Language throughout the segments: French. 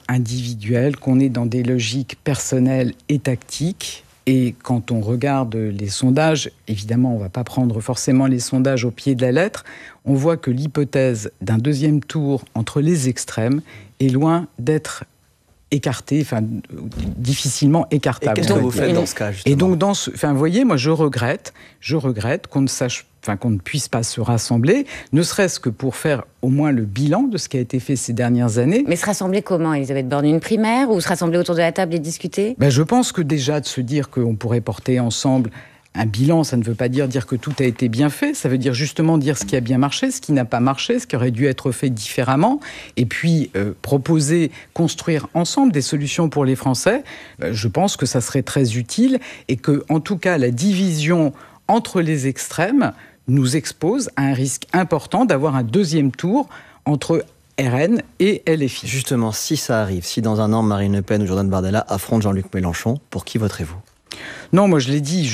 individuelles, qu'on est dans des logiques personnelles et tactiques. Et quand on regarde les sondages, évidemment, on ne va pas prendre forcément les sondages au pied de la lettre, on voit que l'hypothèse d'un deuxième tour entre les extrêmes est loin d'être écartée, difficilement écartable. Et qu'est-ce que vous faites dans ce cas, justement ? Et donc, vous voyez, moi, je regrette qu'on ne puisse pas se rassembler, ne serait-ce que pour faire au moins le bilan de ce qui a été fait ces dernières années. Mais se rassembler comment, Elisabeth Borne ? Une primaire ou se rassembler autour de la table et discuter ? Je pense que déjà de se dire qu'on pourrait porter ensemble un bilan, ça ne veut pas dire que tout a été bien fait, ça veut dire justement dire ce qui a bien marché, ce qui n'a pas marché, ce qui aurait dû être fait différemment, et puis proposer, construire ensemble des solutions pour les Français. Je pense que ça serait très utile et que, en tout cas, la division entre les extrêmes nous expose à un risque important d'avoir un deuxième tour entre RN et LFI. Justement, si ça arrive, si dans un an Marine Le Pen ou Jordan Bardella affrontent Jean-Luc Mélenchon, pour qui voterez-vous ? Non, moi je l'ai dit,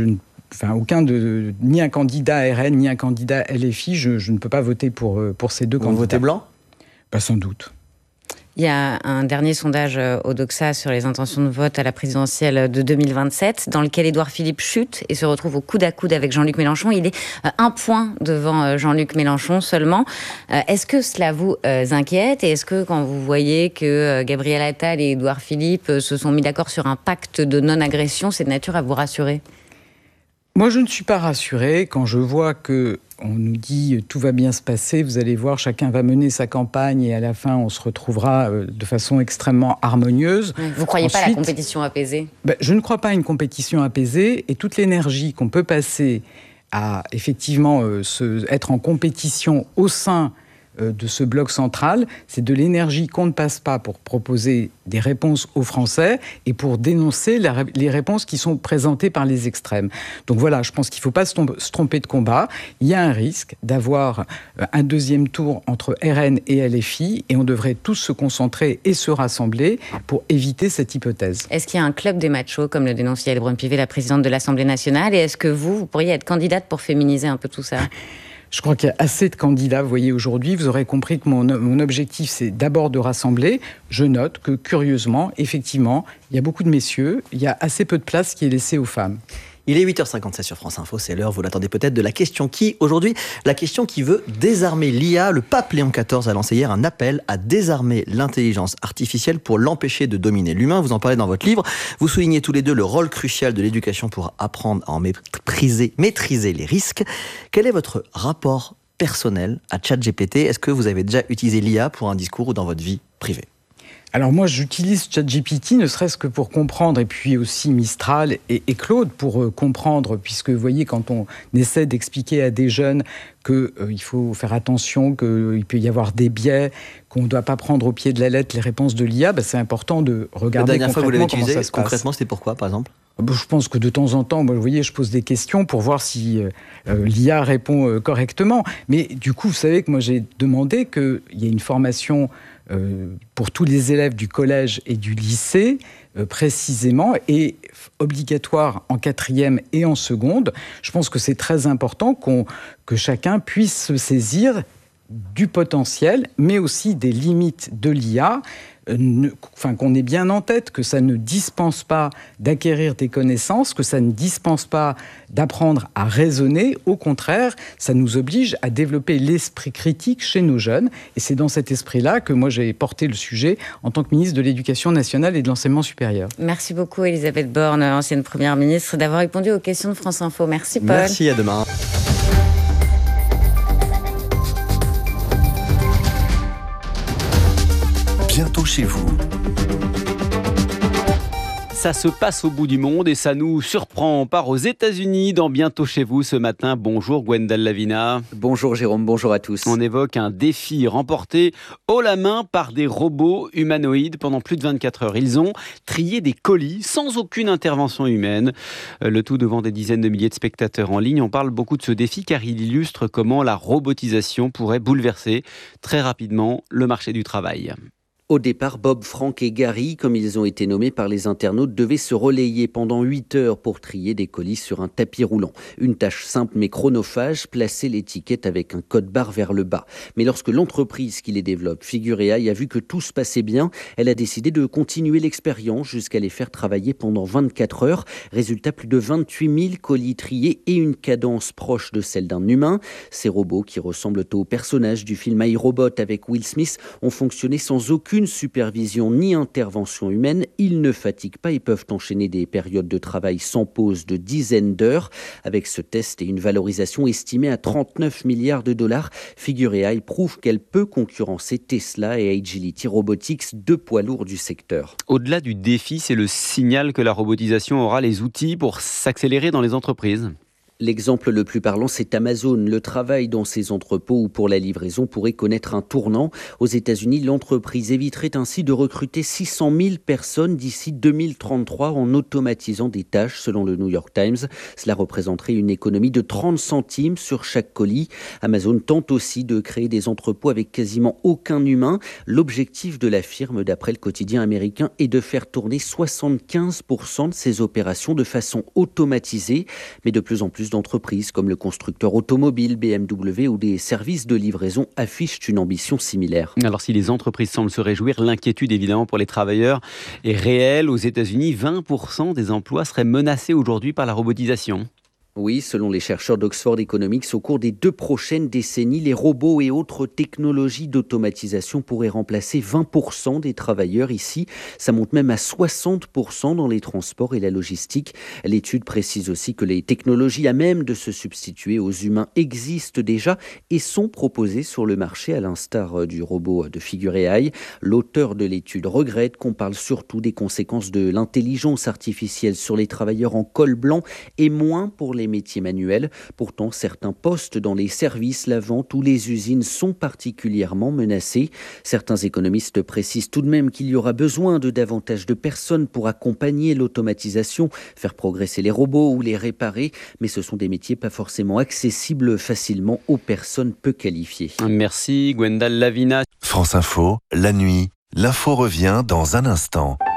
ni un candidat RN ni un candidat LFI, je ne peux pas voter pour ces deux candidats. Vous votez blanc ? Sans doute. Il y a un dernier sondage Odoxa sur les intentions de vote à la présidentielle de 2027, dans lequel Édouard Philippe chute et se retrouve au coude à coude avec Jean-Luc Mélenchon. Il est 1 point devant Jean-Luc Mélenchon seulement. Est-ce que cela vous inquiète ? Et est-ce que quand vous voyez que Gabriel Attal et Édouard Philippe se sont mis d'accord sur un pacte de non-agression, c'est de nature à vous rassurer ? Moi, je ne suis pas rassurée quand je vois que on nous dit tout va bien se passer, vous allez voir, chacun va mener sa campagne et à la fin, on se retrouvera de façon extrêmement harmonieuse. Vous ne croyez pas à la compétition apaisée ? Je ne crois pas à une compétition apaisée et toute l'énergie qu'on peut passer à effectivement être en compétition au sein de ce bloc central, c'est de l'énergie qu'on ne passe pas pour proposer des réponses aux Français et pour dénoncer les réponses qui sont présentées par les extrêmes. Donc voilà, je pense qu'il ne faut pas se tromper de combat. Il y a un risque d'avoir un deuxième tour entre RN et LFI et on devrait tous se concentrer et se rassembler pour éviter cette hypothèse. Est-ce qu'il y a un club des machos, comme le dénonce Yael Braun-Pivet, la présidente de l'Assemblée nationale, et est-ce que vous pourriez être candidate pour féminiser un peu tout ça ? Je crois qu'il y a assez de candidats, vous voyez, aujourd'hui. Vous aurez compris que mon objectif, c'est d'abord de rassembler. Je note que, curieusement, effectivement, il y a beaucoup de messieurs. Il y a assez peu de place qui est laissée aux femmes. Il est 8h57 sur France Info, c'est l'heure, vous l'attendez peut-être, de la question qui, aujourd'hui, la question qui veut désarmer l'IA. Le pape Léon XIV a lancé hier un appel à désarmer l'intelligence artificielle pour l'empêcher de dominer l'humain. Vous en parlez dans votre livre. Vous soulignez tous les deux le rôle crucial de l'éducation pour apprendre à en maîtriser les risques. Quel est votre rapport personnel à ChatGPT ? Est-ce que vous avez déjà utilisé l'IA pour un discours ou dans votre vie privée ? Alors moi, j'utilise ChatGPT, ne serait-ce que pour comprendre, et puis aussi Mistral et Claude pour comprendre, puisque vous voyez, quand on essaie d'expliquer à des jeunes qu'il faut faire attention, qu'il peut y avoir des biais, qu'on ne doit pas prendre au pied de la lettre les réponses de l'IA, c'est important de regarder concrètement comment ça se passe. La dernière fois que vous l'avez utilisé, concrètement, c'était pourquoi, par exemple ? Je pense que de temps en temps, vous voyez, je pose des questions pour voir si l'IA répond correctement. Mais du coup, vous savez que moi, j'ai demandé qu'il y ait une formation pour tous les élèves du collège et du lycée, précisément, et obligatoire en 4e et en seconde. Je pense que c'est très important que chacun puisse se saisir du potentiel, mais aussi des limites de l'IA, qu'on ait bien en tête que ça ne dispense pas d'acquérir des connaissances, que ça ne dispense pas d'apprendre à raisonner. Au contraire, ça nous oblige à développer l'esprit critique chez nos jeunes. Et c'est dans cet esprit-là que moi, j'ai porté le sujet en tant que ministre de l'Éducation nationale et de l'Enseignement supérieur. Merci beaucoup, Elisabeth Borne, ancienne Première ministre, d'avoir répondu aux questions de France Info. Merci, Paul. Merci, à demain. Bientôt chez vous. Ça se passe au bout du monde et ça nous surprend. On part aux États-Unis dans Bientôt chez vous ce matin. Bonjour Gwendal Lavina. Bonjour Jérôme, bonjour à tous. On évoque un défi remporté haut la main par des robots humanoïdes pendant plus de 24 heures. Ils ont trié des colis sans aucune intervention humaine. Le tout devant des dizaines de milliers de spectateurs en ligne. On parle beaucoup de ce défi car il illustre comment la robotisation pourrait bouleverser très rapidement le marché du travail. Au départ, Bob, Frank et Gary, comme ils ont été nommés par les internautes, devaient se relayer pendant 8 heures pour trier des colis sur un tapis roulant. Une tâche simple mais chronophage, placer l'étiquette avec un code barre vers le bas. Mais lorsque l'entreprise qui les développe, Figureai, a vu que tout se passait bien, elle a décidé de continuer l'expérience jusqu'à les faire travailler pendant 24 heures. Résultat, plus de 28 000 colis triés et une cadence proche de celle d'un humain. Ces robots, qui ressemblent aux personnages du film iRobot avec Will Smith, ont fonctionné sans aucune supervision ni intervention humaine. Ils ne fatiguent pas et peuvent enchaîner des périodes de travail sans pause de dizaines d'heures. Avec ce test et une valorisation estimée à 39 milliards de dollars, Figureai prouve qu'elle peut concurrencer Tesla et Agility Robotics, deux poids lourds du secteur. Au-delà du défi, c'est le signal que la robotisation aura les outils pour s'accélérer dans les entreprises. L'exemple le plus parlant, c'est Amazon. Le travail dans ses entrepôts ou pour la livraison pourrait connaître un tournant. Aux États-Unis, l'entreprise éviterait ainsi de recruter 600 000 personnes d'ici 2033 en automatisant des tâches, selon le New York Times. Cela représenterait une économie de 30 centimes sur chaque colis. Amazon tente aussi de créer des entrepôts avec quasiment aucun humain. L'objectif de la firme, d'après le quotidien américain, est de faire tourner 75% de ses opérations de façon automatisée. Mais de plus en plus d'entreprises comme le constructeur automobile BMW ou des services de livraison affichent une ambition similaire. Alors si les entreprises semblent se réjouir, l'inquiétude évidemment pour les travailleurs est réelle. Aux États-Unis, 20% des emplois seraient menacés aujourd'hui par la robotisation. Oui, selon les chercheurs d'Oxford Economics, au cours des 2 prochaines décennies, les robots et autres technologies d'automatisation pourraient remplacer 20% des travailleurs ici. Ça monte même à 60% dans les transports et la logistique. L'étude précise aussi que les technologies à même de se substituer aux humains existent déjà et sont proposées sur le marché, à l'instar du robot de Figureai. L'auteur de l'étude regrette qu'on parle surtout des conséquences de l'intelligence artificielle sur les travailleurs en col blanc et moins pour les métiers manuels. Pourtant, certains postes dans les services, la vente ou les usines sont particulièrement menacés. Certains économistes précisent tout de même qu'il y aura besoin de davantage de personnes pour accompagner l'automatisation, faire progresser les robots ou les réparer, mais ce sont des métiers pas forcément accessibles facilement aux personnes peu qualifiées. Merci Gwendal Lavina. France Info, la nuit, l'info revient dans un instant.